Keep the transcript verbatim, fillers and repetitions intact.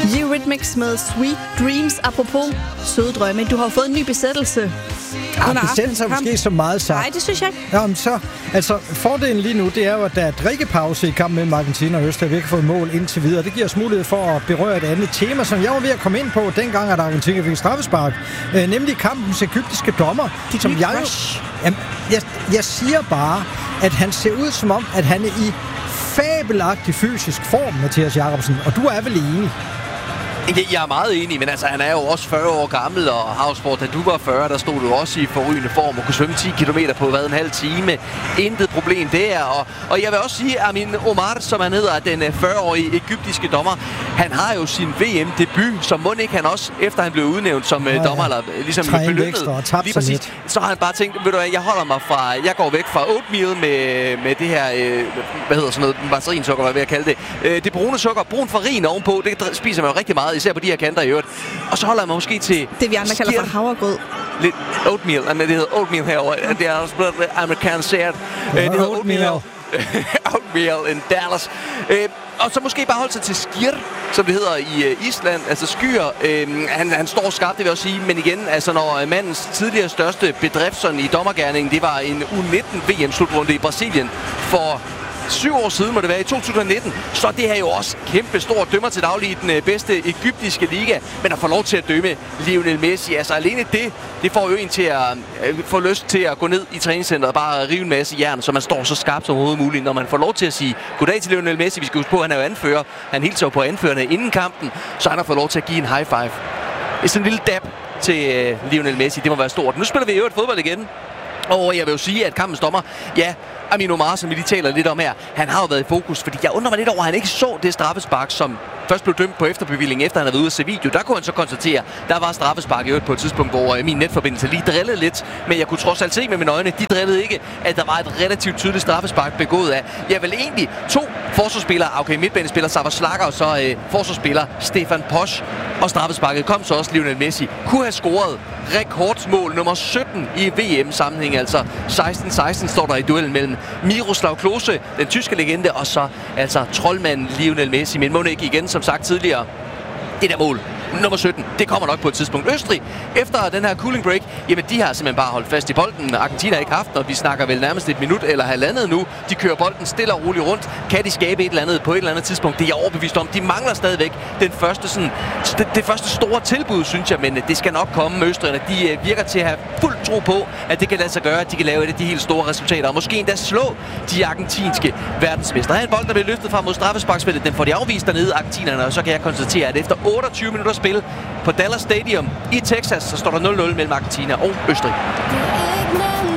Eurythmics med Sweet Dreams. Apropos søde drømme, du har fået en ny besættelse. Ja, besættelse er måske så meget sagt. Nej, det synes jeg ikke. Jamen så, altså fordelen lige nu, det er jo, at der er drikkepause i kampen mellem Argentina og Østrig. Vi har ikke fået mål indtil videre. Det giver os mulighed for at berøre et andet tema, som jeg var ved at komme ind på, dengang at Argentina fik straffespark. Øh, nemlig kampens egyptiske dommer. Det som jeg, jo, jamen, jeg, jeg siger bare, at han ser ud som om, at han er i fabelagtig fysisk form, Mathias Jacobsen. Og du er vel enig? Jeg er meget enig, men altså, han er jo også fyrre år gammel, og Havsborg, da du var fyrre, der stod du også i forrygende form og kunne svømme ti kilometer på hvad, en halv time. Intet problem der. Og, og jeg vil også sige, at Amin Omar, som han hedder, den fyrre-årige egyptiske dommer, han har jo sin V M-debut, som må ikke han også, efter han blev udnævnt som ja, ja. dommer, eller ligesom belønnet, lige præcis, så har han bare tænkt, ved du hvad, jeg holder mig fra, jeg går væk fra oatmeal med, med det her, øh, hvad hedder sådan noget, margarinsukker, hvad vil jeg kalde det. Øh, det brune sukker, brun farin ovenpå, det spiser man jo rigtig meget, især på de her kanter i øvrigt. Og så holder man måske til... Det vi andre kalder for havregrød. Lidt oatmeal. Det hedder oatmeal herovre. Det er også blevet amerikaniseret. Det hedder oatmeal. Oatmeal in Dallas. Og så måske bare holde sig til skir, som det hedder i Island. Altså skyer. Han, han står skarpt, det vil jeg også sige. Men igen, altså når mandens tidligere største bedrift sådan i dommergerningen, det var en U nitten V M-slutrunde i Brasilien for... Syv år siden må det være, i to tusind nitten, så det her jo også kæmpe stor dømmer til daglig i den bedste egyptiske liga, men at få lov til at dømme Lionel Messi, altså alene det, det får jo en til at øh, få lyst til at gå ned i træningscenteret og bare rive en masse jern, så man står så skarpt som overhovedet muligt, når man får lov til at sige goddag til Lionel Messi. Vi skal huske på, at han er jo anfører, han hilser jo på anførerne inden kampen, så han har fået lov til at give en high five. Det er sådan en lille dab til øh, Lionel Messi, det må være stort. Nu spiller vi jo et fodbold igen, og jeg vil jo sige, at kampens dommer, ja, Amin Omar, som vi lige taler lidt om her, han har jo været i fokus, fordi jeg undrer mig lidt over, at han ikke så det straffespark, som først blev dømt på efterbevilling, efter han havde været ude at se video. Der kunne han så konstatere, der var straffespark i øvrigt på et tidspunkt, hvor min netforbindelse lige drillede lidt, men jeg kunne trods alt se med mine øjne, de drillede ikke, at der var et relativt tydeligt straffespark begået af, jeg vil egentlig to forsvarsspillere, okay, midtbanespiller Sava Slager og så øh, forsvarsspiller Stefan Posch, og straffesparket kom så også Lionel Messi, kunne have scoret rekordsmål nummer sytten i V M-sammenhæng, altså seksten seksten står der i duellen mellem Miroslav Klose, den tyske legende, og så altså troldmanden Lionel Messi, men må ikke igen, som sagt tidligere, det der mål nummer sytten, det kommer nok på et tidspunkt. Østrig, efter den her cooling break, jamen de har simpelthen bare holdt fast i bolden. Argentina har ikke haft, og vi snakker vel nærmest et minut eller halvandet nu. De kører bolden stille og roligt rundt. Kan de skabe et eller andet på et eller andet tidspunkt? Det er jeg overbevist om. De mangler stadigvæk den første, sådan, det, det første store tilbud, synes jeg, men det skal nok komme med østrigerne. De virker til at have fuld tro på, at det kan lade sig gøre, at de kan lave et af de helt store resultater, og måske endda slå de argentinske verdensmestre. Her er en bold, der bliver løftet frem mod straffesparksfeltet. Den får de afvist dernede, argentinerne, og så kan jeg konstatere, at efter otteogtyve minutter spil på Dallas Stadium i Texas, så står der nul nul mellem Argentina og Østrig.